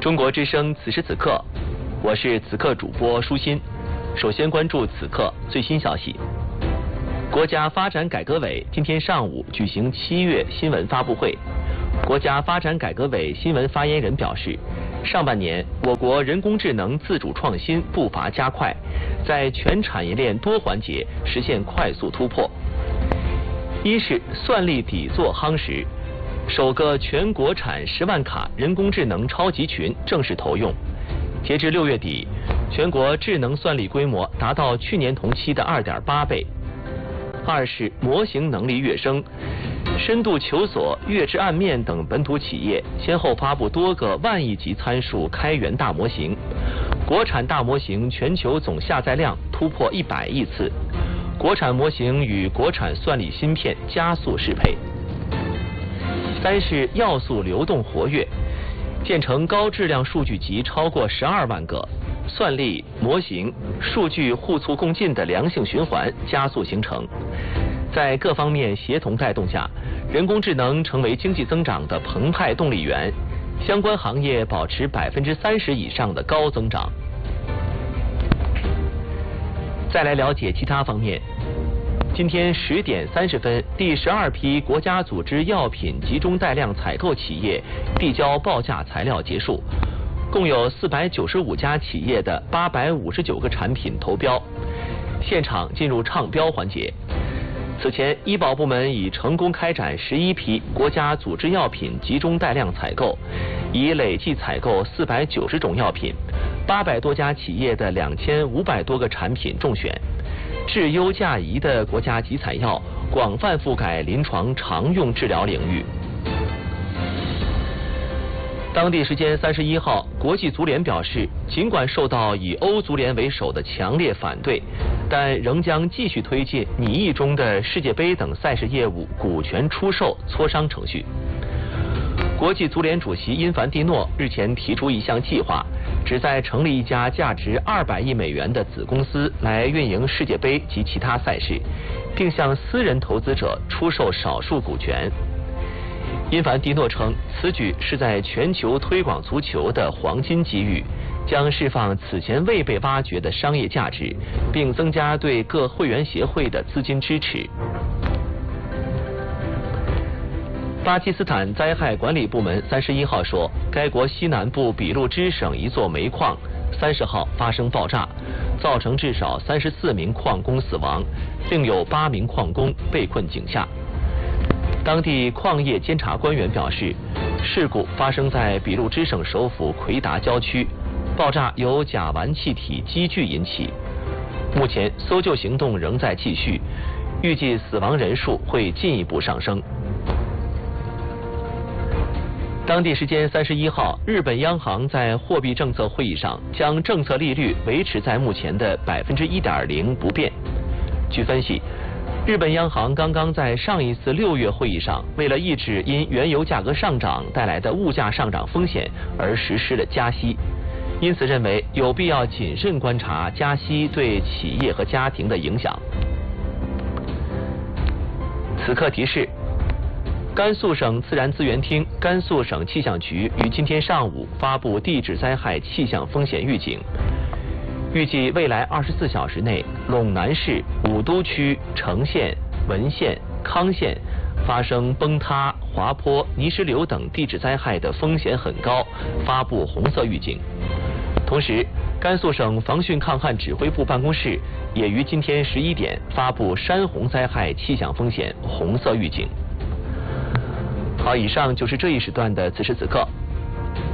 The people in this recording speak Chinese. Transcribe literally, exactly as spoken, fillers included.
中国之声此时此刻，我是此刻主播舒心。首先关注此刻最新消息。国家发展改革委今天上午举行七月新闻发布会。国家发展改革委新闻发言人表示，上半年我国人工智能自主创新步伐加快，在全产业链多环节实现快速突破。一是算力底座夯实，首个全国产十万卡人工智能超级群正式投用。截至六月底，全国智能算力规模达到去年同期的 二点八倍。二是模型能力跃升，深度求索、月之暗面等本土企业先后发布多个万亿级参数开源大模型，国产大模型全球总下载量突破一百亿次，国产模型与国产算力芯片加速适配。三是要素流动活跃，建成高质量数据集超过十二万个，算力、模型、数据互促共进的良性循环加速形成。在各方面协同带动下，人工智能成为经济增长的澎湃动力源，相关行业保持百分之三十以上的高增长。再来了解其他方面。今天十点三十分，第十二批国家组织药品集中带量采购企业递交报价材料结束，共有四百九十五家企业的八百五十九个产品投标，现场进入唱标环节。此前，医保部门已成功开展十一批国家组织药品集中带量采购，已累计采购四百九十种药品，八百多家企业的两千五百多个产品中选。质优价宜的国家集采药广泛覆盖临床常用治疗领域。当地时间三十一号，国际足联表示，尽管受到以欧足联为首的强烈反对，但仍将继续推进拟议中的世界杯等赛事业务股权出售磋商程序。国际足联主席因凡蒂诺日前提出一项计划，旨在成立一家价值二百亿美元的子公司来运营世界杯及其他赛事，并向私人投资者出售少数股权。因凡蒂诺称，此举是在全球推广足球的黄金机遇，将释放此前未被挖掘的商业价值，并增加对各会员协会的资金支持。巴基斯坦灾害管理部门三十一号说，该国西南部俾路支省一座煤矿三十号发生爆炸，造成至少三十四名矿工死亡，另有八名矿工被困井下。当地矿业监察官员表示，事故发生在俾路支省首府奎达郊区，爆炸由甲烷气体积聚引起。目前搜救行动仍在继续，预计死亡人数会进一步上升。当地时间三十一号，日本央行在货币政策会议上将政策利率维持在目前的百分之一点零不变。据分析，日本央行刚刚在上一次六月会议上，为了抑制因原油价格上涨带来的物价上涨风险而实施了加息，因此认为有必要谨慎观察加息对企业和家庭的影响。此刻提示。甘肃省自然资源厅、甘肃省气象局于今天上午发布地质灾害气象风险预警，预计未来二十四小时内，陇南市、武都区、成县、文县、康县发生崩塌、滑坡、泥石流等地质灾害的风险很高，发布红色预警。同时，甘肃省防汛抗旱指挥部办公室也于今天十一点发布山洪灾害气象风险红色预警。好，以上就是这一时段的此时此刻。